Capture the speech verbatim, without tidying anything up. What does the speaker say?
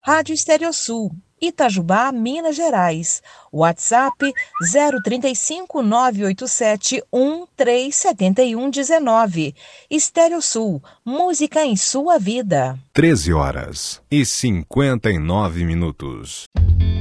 Rádio Estereosul, Itajubá, Minas Gerais. WhatsApp zero trinta e cinco, nove oito sete, um três sete um um nove. Estereosul, música em sua vida. treze horas e cinquenta e nove minutos.